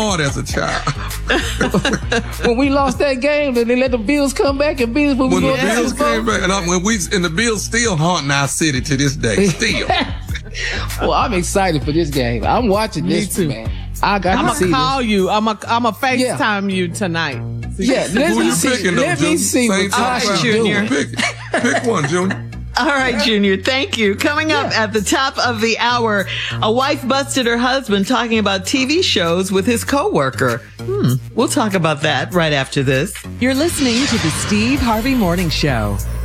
hard as a child. When we lost that game, then they let the Bills come back and beat us when the go Bills came back, and the Bills still haunting our city to this day. Still. Well, I'm excited for this game. I'm watching this, man. I'm gonna call you. I'm gonna FaceTime you tonight. Yeah, let me see what Tasha Junior. Pick one, Junior. All right, Junior. Thank you. Coming up at the top of the hour, a wife busted her husband talking about TV shows with his coworker. We'll talk about that right after this. You're listening to the Steve Harvey Morning Show.